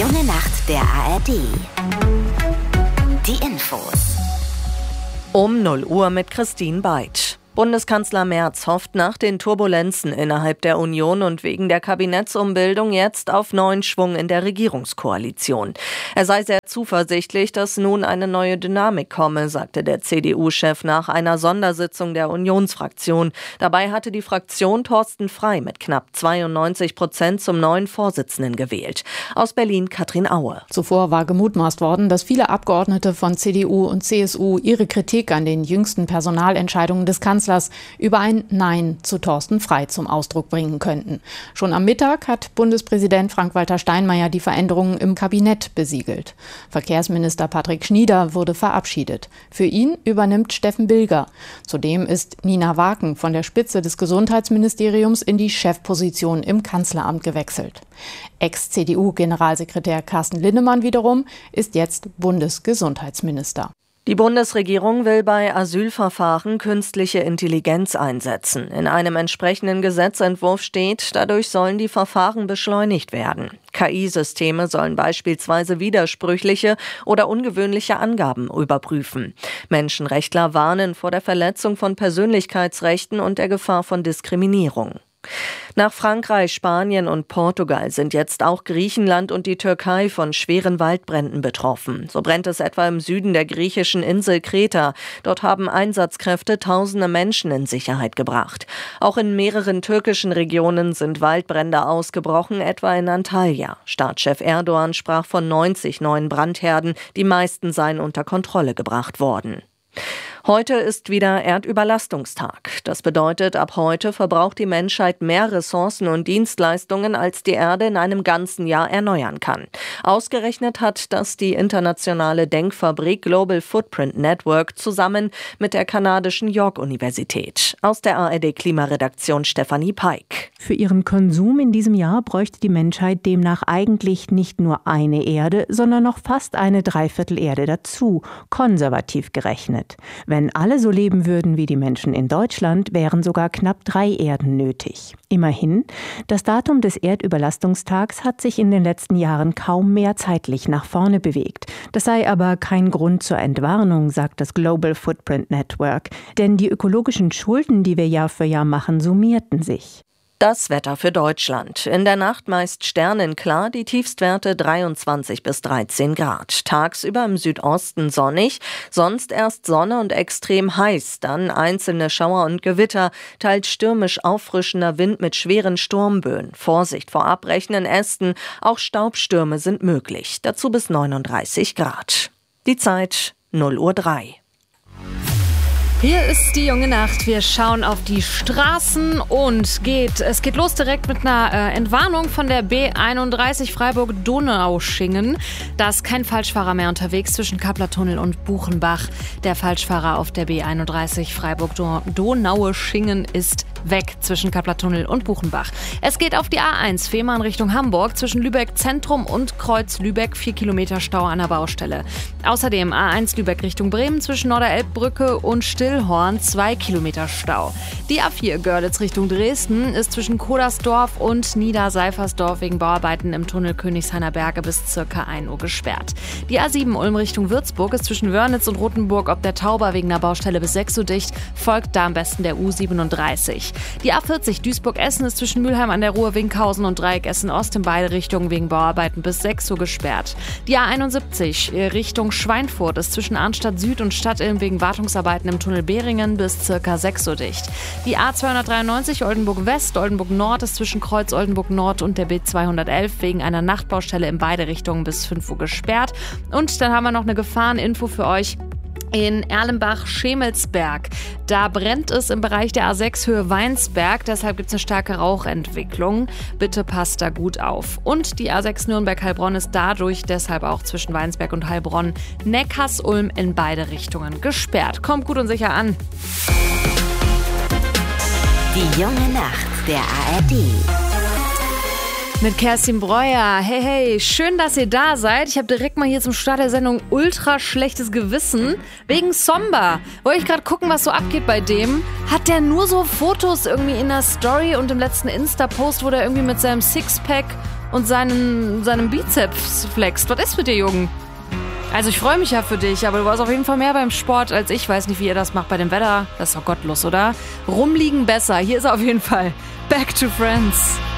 junge Nacht der ARD. Die Infos. Um 0 Uhr mit Christine Beitsch. Bundeskanzler Merz hofft nach den Turbulenzen innerhalb der Union und wegen der Kabinettsumbildung jetzt auf neuen Schwung in der Regierungskoalition. Er sei sehr zuversichtlich, dass nun eine neue Dynamik komme, sagte der CDU-Chef nach einer Sondersitzung der Unionsfraktion. Dabei hatte die Fraktion Thorsten Frey mit knapp 92% zum neuen Vorsitzenden gewählt. Aus Berlin Katrin Aue. Zuvor war gemutmaßt worden, dass viele Abgeordnete von CDU und CSU ihre Kritik an den jüngsten Personalentscheidungen des Kanzlers über ein Nein zu Thorsten Frey zum Ausdruck bringen könnten. Schon am Mittag hat Bundespräsident Frank-Walter Steinmeier die Veränderungen im Kabinett besiegelt. Verkehrsminister Patrick Schnieder wurde verabschiedet. Für ihn übernimmt Steffen Bilger. Zudem ist Nina Waken von der Spitze des Gesundheitsministeriums in die Chefposition im Kanzleramt gewechselt. Ex-CDU-Generalsekretär Carsten Linnemann wiederum ist jetzt Bundesgesundheitsminister. Die Bundesregierung will bei Asylverfahren künstliche Intelligenz einsetzen. In einem entsprechenden Gesetzentwurf steht, dadurch sollen die Verfahren beschleunigt werden. KI-Systeme sollen beispielsweise widersprüchliche oder ungewöhnliche Angaben überprüfen. Menschenrechtler warnen vor der Verletzung von Persönlichkeitsrechten und der Gefahr von Diskriminierung. Nach Frankreich, Spanien und Portugal sind jetzt auch Griechenland und die Türkei von schweren Waldbränden betroffen. So brennt es etwa im Süden der griechischen Insel Kreta. Dort haben Einsatzkräfte tausende Menschen in Sicherheit gebracht. Auch in mehreren türkischen Regionen sind Waldbrände ausgebrochen, etwa in Antalya. Staatschef Erdogan sprach von 90 neuen Brandherden. Die meisten seien unter Kontrolle gebracht worden. Heute ist wieder Erdüberlastungstag. Das bedeutet, ab heute verbraucht die Menschheit mehr Ressourcen und Dienstleistungen, als die Erde in einem ganzen Jahr erneuern kann. Ausgerechnet hat das die internationale Denkfabrik Global Footprint Network zusammen mit der kanadischen York-Universität. Aus der ARD-Klimaredaktion Stefanie Peik. Für ihren Konsum in diesem Jahr bräuchte die Menschheit demnach eigentlich nicht nur eine Erde, sondern noch fast eine Dreiviertel-Erde dazu, konservativ gerechnet. Wenn alle so leben würden wie die Menschen in Deutschland, wären sogar knapp 3 Erden nötig. Immerhin, das Datum des Erdüberlastungstags hat sich in den letzten Jahren kaum mehr zeitlich nach vorne bewegt. Das sei aber kein Grund zur Entwarnung, sagt das Global Footprint Network. Denn die ökologischen Schulden, die wir Jahr für Jahr machen, summierten sich. Das Wetter für Deutschland. In der Nacht meist sternenklar, die Tiefstwerte 23 bis 13 Grad. Tagsüber im Südosten sonnig, sonst erst Sonne und extrem heiß, dann einzelne Schauer und Gewitter, teils stürmisch auffrischender Wind mit schweren Sturmböen. Vorsicht vor abbrechenden Ästen, auch Staubstürme sind möglich. Dazu bis 39 Grad. Die Zeit 0:03 Uhr. Hier ist die junge Nacht. Wir schauen auf die Straßen und es geht los direkt mit einer Entwarnung von der B31 Freiburg-Donaueschingen. Da ist kein Falschfahrer mehr unterwegs zwischen Kapplertunnel und Buchenbach. Der Falschfahrer auf der B31 Freiburg-Donaueschingen ist weg zwischen Kapplertunnel und Buchenbach. Es geht auf die A1 Fehmarn Richtung Hamburg zwischen Lübeck Zentrum und Kreuz Lübeck 4 Kilometer Stau an der Baustelle. Außerdem A1 Lübeck Richtung Bremen zwischen Norderelbbrücke und Stillhorn 2 Kilometer Stau. Die A4 Görlitz Richtung Dresden ist zwischen Kodersdorf und Niederseifersdorf wegen Bauarbeiten im Tunnel Königshainer Berge bis ca. 1 Uhr gesperrt. Die A7 Ulm Richtung Würzburg ist zwischen Wörnitz und Rothenburg ob der Tauber wegen der Baustelle bis 6 Uhr dicht. Folgt da am besten der U37. Die A40 Duisburg-Essen ist zwischen Mülheim an der Ruhr, Winkhausen und Dreieck Essen-Ost in beide Richtungen wegen Bauarbeiten bis 6 Uhr gesperrt. Die A71 Richtung Schweinfurt ist zwischen Arnstadt Süd und Stadtilm wegen Wartungsarbeiten im Tunnel Beringen bis ca. 6 Uhr dicht. Die A293 Oldenburg-West, Oldenburg-Nord ist zwischen Kreuz Oldenburg-Nord und der B211 wegen einer Nachtbaustelle in beide Richtungen bis 5 Uhr gesperrt. Und dann haben wir noch eine Gefahreninfo für euch. In Erlenbach-Schemelsberg. Da brennt es im Bereich der A6 Höhe Weinsberg, deshalb gibt es eine starke Rauchentwicklung. Bitte passt da gut auf. Und die A6 Nürnberg-Heilbronn ist dadurch deshalb auch zwischen Weinsberg und Heilbronn Neckarsulm in beide Richtungen gesperrt. Kommt gut und sicher an. Die junge Nacht der ARD. Mit Kerstin Breuer. Hey, schön, dass ihr da seid. Ich habe direkt mal hier zum Start der Sendung ultra schlechtes Gewissen. Wegen Somba. Wollte ich gerade gucken, was so abgeht bei dem. Hat der nur so Fotos irgendwie in der Story und im letzten Insta-Post, wo der irgendwie mit seinem Sixpack und seinem Bizeps flext. Was ist mit dir, Jungen? Also ich freue mich ja für dich, aber du warst auf jeden Fall mehr beim Sport als ich. Weiß nicht, wie ihr das macht bei dem Wetter. Das ist doch gottlos, oder? Rumliegen besser. Hier ist auf jeden Fall Back to Friends.